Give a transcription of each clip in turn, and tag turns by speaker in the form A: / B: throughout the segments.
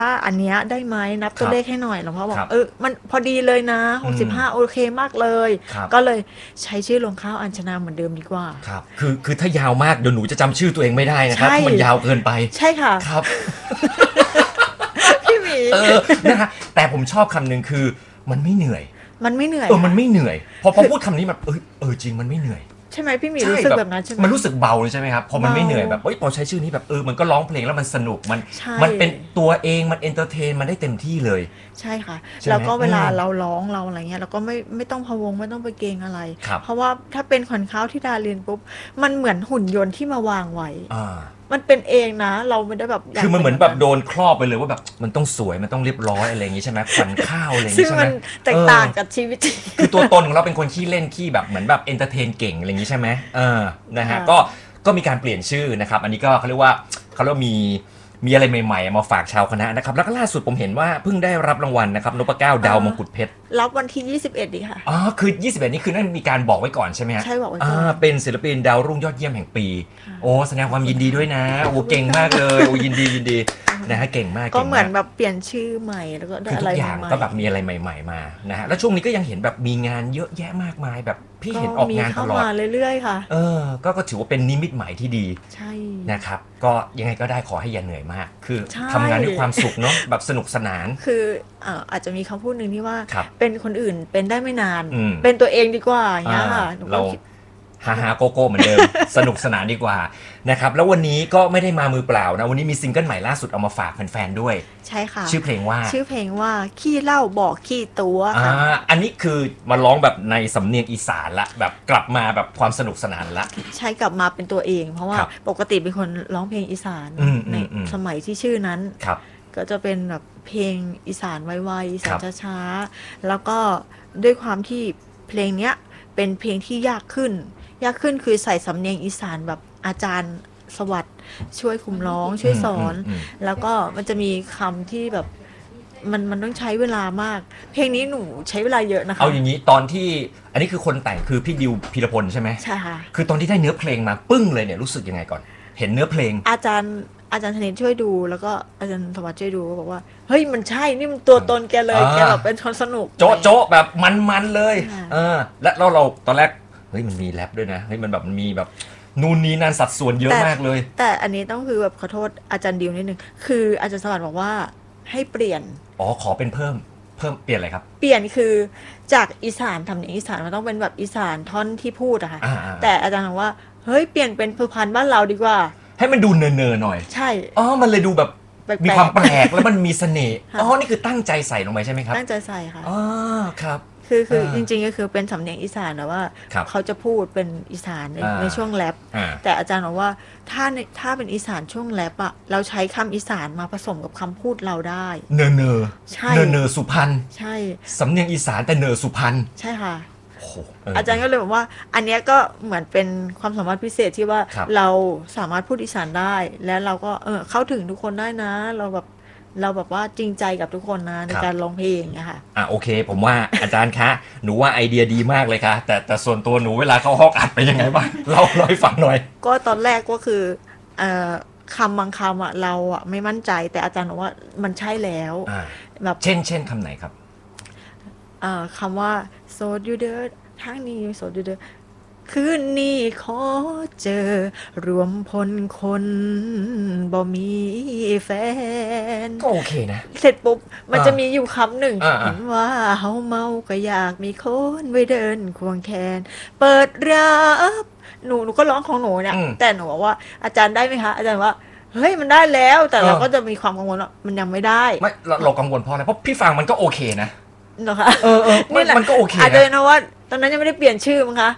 A: อันเนี้ยได้ไหมนับ
B: ครับ
A: ตัวเลขให้หน่อยหลวงพ่อบอก
B: ครับ
A: มันพอดีเลยนะ
B: อืม
A: 65โอเคมากเลย
B: ครับ
A: ก็เลยใช้ชื่อรวงข้าวอัญชนาเหมือนเดิมดีกว่า
B: ครับคือถ้ายาวมากเดี๋ยวหนูจะจำชื่อตัวเองไม่ได้นะครับ
A: ใช่
B: ถ้ามันยาวเกินไป
A: ใช่ค่ะ
B: ครับ
A: พี่หมี
B: นะฮะแต่ผมชอบคำหนึ่งคือมันไม่เหนื่อย
A: มันไม่เหนื่อย
B: มัน
A: ค่ะ
B: ไม่เหนื่อยพอพูดคำนี้แบบจริงมันไม่เหนื่อย
A: ใช่ไหมพี่หมี
B: ใช่
A: รู้สึกแบบนั้นใช่ไหม
B: มันรู้สึกเบาเลยใช่ไหมครับพอมันไม่เหนื่อย
A: เบา
B: แบบพอใช้ชื่อนี้แบบมันก็ร้องเพลงแล้วมันสนุก
A: ใช่
B: มันเป็นตัวเองมันเอนเตอร์เทนมันได้เต็มที่เลย
A: ใช่ค่ะ
B: ใช่ไหม
A: แล้วก็เวลาเราร้องเราอะไรเงี้ยเราก็ไม่ต้องพะวงไม่ต้องไปเกรงอะไร
B: ครับ
A: เพราะว่าถ้าเป็นขวัญข้าวที่ดาเรียนปุ๊บมันเหมือนหุ่นยนต์ที่มาวางไว้
B: อ่า
A: มันเป็นเองนะเราไม่ได้แบบ
B: คือมันเหมือนแบบโดนครอบไปเลยว่าแบบมันต้องสวยมันต้องเรียบร้อยอะไรอย่างงี้ใช่ไหมขวัญข้าวอะไรอย่าง
A: ซึ่ง
B: งี้ใช่ไหม
A: มันแตกต่างกับชีวิตจริง
B: คือตัวตนของเราเป็นคนขี้เล่นขี้แบบเหมือนแบบเอนเตอร์เทนเก่งอะไรอย่างงี้ใช่ไหมนะฮะ
A: ค่ะ
B: ก็มีการเปลี่ยนชื่อนะครับอันนี้ก็เขาเรียกว่ามีอะไรใหม่ๆมาฝากชาวคณะนะครับแล้วก็ล่าสุดผมเห็นว่าเพิ่งได้รับรางวัลนะครับนพเก้าดาวมงกุฎเพชร
A: รับวันที่21ดีค่ะ
B: คือ21นี่คือนั่นมีการบอกไว้ก่อนใช่ไหมฮะ
A: ใช่บอกไว้ก่อน
B: เป็นศิลปินดาวรุ่งยอดเยี่ยมแห่งปีโอ้แสดงความยินดีด้วยนะโอ้เก่งมากเลยโอ้ยินดีนะฮะเก่งมาก
A: ก็เหมือนแบบเปลี่ยนชื่อใหม่แล้วก็ได้
B: คือ
A: อะไร
B: ทุกอย่าง
A: ใหม่
B: ก็แบบมีอะไรใหม่ๆมานะฮะแล้วช่วงนี้ก็ยังเห็นแบบมีงานเยอะแยะมากมายแบบพี่เห็นออกงานตลอด
A: ก็มีเข้ามาเรื่อยๆค่ะ
B: ก็ถือว่าเป็นนิมิตหมายที่ดี
A: ใช่
B: นะครับก็ยังไงก็ได้ขอให้อย่าเหนื่อยมากคือ
A: ใช่
B: ทำงานด้วยความสุขเนาะแบบสนุกสนาน
A: คืออาจจะมีคำพูดหนึ่งที่ว่า
B: ครับ
A: เป็นคนอื่นเป็นได้ไม่นาน
B: อืม
A: เป็นตัวเองดีกว่าอย่างเงี้ยค่ะหนูก็
B: เรา
A: คิด
B: ฮาโกโก้เหมือนเดิม สนุกสนานดีกว่านะครับแล้ววันนี้ก็ไม่ได้มามือเปล่านะวันนี้มีซิงเกิลใหม่ล่าสุดเอามาฝากแฟนๆด้วย
A: ใช่ค่ะ
B: ชื่อเพลงว่า
A: ขี้เหล้าบอกขี้ตัวค่ะ
B: อันนี้คือมาร้องแบบในสำเนียงอีสานละแบบกลับมาแบบความสนุกสนานละ
A: ใช่กลับมาเป็นตัวเอง เพราะว่า
B: ครับ
A: ปกติเป็นคนร้องเพลงอีสานในสมัยที่ชื่อนั้น
B: ครับ
A: ก็จะเป็นแบบเพลงอีสานไวๆอีสา
B: ครั
A: น
B: บ
A: ช้าๆแล้วก็ด้วยความที่เพลงเนี้ยเป็นเพลงที่ยากขึ้นคือใส่สำเนียงอีสานแบบอาจารย์สวัสดิ์ช่วยคุมร้องช่วยสอนแล้วก็มันจะมีคำที่แบบมันต้องใช้เวลามากเพลงนี้หนูใช้เวลาเยอะนะคะ
B: เอาอย่างนี้ตอนที่อันนี้คือคนแต่งคือพี่ดิวพีรพลใช่ไหม
A: ใช่ค่ะ
B: คือตอนที่ได้เนื้อเพลงมาปึ้งเลยเนี่ยรู้สึกยังไงก่อนเห็นเนื้อเพลง
A: อาจารย์ธเนศช่วยดูแล้วก็อาจารย์สวัสดิ์ช่วยดูก็บอกว่าเฮ้ยมันใช่นี่มันตัวตนแกเลยแกแบบเป็นคนสนุก
B: โจ๊ะแบบมันเลย
A: ค่ะ
B: และเราตอนแรกเฮ้ยมันมีแรปด้วยนะเฮ้ยมันแบบมันมีแบบนู่นนี่นั่นสัดส่วนเยอะมากเลย
A: แต่อันนี้ต้องคือแบบขอโทษอาจารย์ดิวนิดนึงคืออาจารย์สวัสดิ์บอกว่าให้เปลี่ยน
B: ขอเป็นเพิ่มเปลี่ยนอะไรครับ
A: เปลี่ยนคือจากอีสานทำเนียงอีสานมันต้องเป็นแบบอีสานท่อนที่พูดอะค่ะแต่อาจารย์บอกว่าเฮ้ยเปลี่ยนเป็นเพอร์พันบ้านเราดีกว่า
B: ให้มันดูเนอหน่อย
A: ใช่
B: มันเลยดูแบบมีความแปลกแล้วมันมีเสน่ห์
A: ค่ะ
B: นี่คือตั้งใจใส่ลงไปใช่ไหมครับ
A: ตั้งใจใส่ค่ะ
B: ครับ
A: คือจริงๆก็คือเป็นสำเนียงอีสานแต่ว่าเขาจะพูดเป็นอีสานในช่วงแรปแต่อาจารย์บอกว่าถ้าเป็นอีสานช่วงแรปอะเราใช้คำอีสานมาผสมกับคำพูดเราได้
B: เนอ
A: ใช่
B: เนอสุพรรณ
A: ใช่
B: สำเนียงอีสานแต่เนอสุพรรณ
A: ใช่ค่ะ
B: อา
A: อาจารย์ก็เลยบอกว่าอันเนี้ยก็เหมือนเป็นความสามารถพิเศษที่ว่าเราสามารถพูดอีสานได้และเราก็เข้าถึงทุกคนได้นะเราแบบว่าจริงใจกับทุกคนนะในการร้องเพลงอะค่ะ
B: โอเคผมว่าอาจารย์คะหนูว่าไอเดียดีมากเลยค่ะแต่ส่วนตัวหนูเวลาเข้าห้องอัดเป็นยังไงบ้างเราให้ฟังหน่อย
A: ก็ตอนแรกก็คือคำบางคำอะเราอะไม่มั่นใจแต่อาจารย์บอกว่ามันใช่แล้ว
B: แบบเช่นคำไหนครับ
A: คำว่าโสดอยู่เด้อทางนี้โสดอยู่เด้อคืนนี้ขอเจอรวมพลคนบ่มีแฟน
B: ก็โอเคนะ
A: เสร็จปุ๊บมันจะมีอยู่คำหนึ่งเห็นว่าเฮาเมาก็อยากมีคนไว้เดินควงแขนเปิดรับหนูก็ร้องของหนูเนี่ยแต่หนูบอกว่าอาจารย์ได้ไหมคะอาจารย์ว่าเฮ้ยมันได้แล้วแต่เราก็จะมีความกังวลว่ามันยังไม่ได้
B: ไม่เรากังวลเพราะอะไรเพราะพี่ฟังมันก็โอเคนะ
A: เหรอคะ
B: นี่แหละมันก็โอเค
A: อาจจะนะว่าตอนนั้นยังไม่ได้เปลี่ยนชื่อมั้งคะ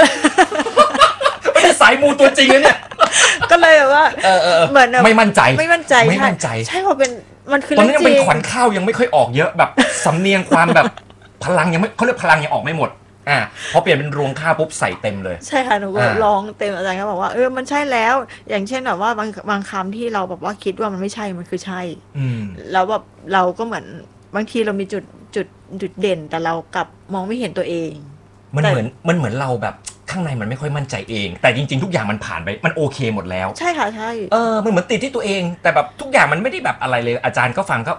B: ไม่ได้สายมูตัวจริงเลยเนี่ย
A: ก็เลยแบบว่าเหมือน
B: ไม่มั่นใจ
A: ใช่เพราะเป็นมันคือ
B: ตอนนี้ยังเป็นขวัญข้าวยังไม่ค่อยออกเยอะแบบสำเนียงความแบบพลังยังไม่เขาเรียกพลังยังออกไม่หมดพอเปลี่ยนเป็นรวงข้าวปุ๊บใส่เต็มเลย
A: ใช่ค่ะหนูก็ร้องเต็มอาจารย์ก็บอกว่ามันใช่แล้วอย่างเช่นแบบว่าบางคำที่เราแบบว่าคิดว่ามันไม่ใช่มันคือใช่แล้วแบบเราก็เหมือนบางทีเรามีจุดเด่นแต่เรากลับมองไม่เห็นตัวเอง
B: มันเหมือนเราแบบข้างในมันไม่ค่อยมั่นใจเองแต่จริงๆทุกอย่างมันผ่านไปมันโอเคหมดแล้ว
A: ใช่ค่ะใช่
B: มันเหมือนติดที่ตัวเองแต่แบบทุกอย่างมันไม่ได้แบบอะไรเลยอาจารย์ก็ฟังก็